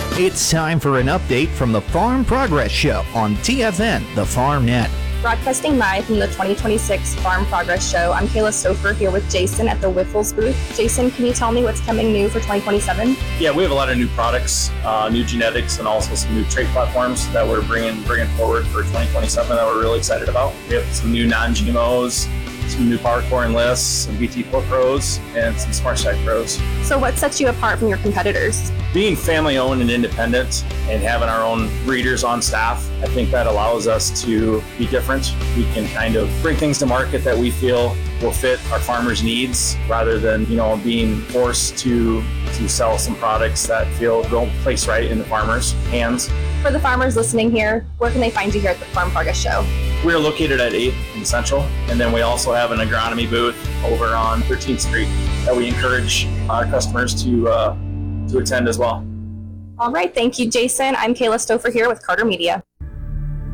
It's time for an update from the Farm Progress Show on TFN, the Farm Net. Broadcasting live from the 2026 Farm Progress Show, I'm Kayla Stouffer here with Jason at the Wyffels booth. Jason, can you tell me what's coming new for 2027? Yeah, we have a lot of new products, new genetics, and also some new trait platforms that we're bringing forward for 2027 that we're really excited about. We have some new non-GMOs, some new Power Corn lists, some BT4 Pros, and some Smart Stack Pros. So what sets you apart from your competitors? Being family owned and independent and having our own breeders on staff, I think that allows us to be different. We can kind of bring things to market that we feel will fit our farmers' needs rather than, being forced to sell some products that don't place right in the farmers' hands. For the farmers listening here, where can they find you here at the Farm Progress Show? We're located at 8th and Central, and then we also have an agronomy booth over on 13th Street that we encourage our customers to attend as well. All right, thank you, Jason. I'm Kayla Stouffer here with Carter Media.